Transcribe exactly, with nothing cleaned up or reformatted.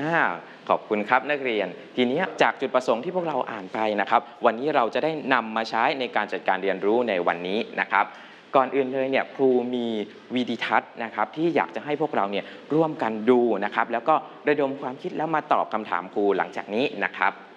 ขอบคุณครับนักเรียนทีนี้จากจุดประสงค์ที่พวกเราอ่านไปนะครับวันนี้เราจะได้นำมาใช้ในการจัดการเรียนรู้ในวันนี้นะครับก่อนอื่นเลยเนี่ยครูมีวิดีทัศน์นะครับที่อยากจะให้พวกเราเนี่ยร่วมกันดูนะครับแล้วก็ระดมความคิดแล้วมาตอบคำถามครูหลังจากนี้นะครับ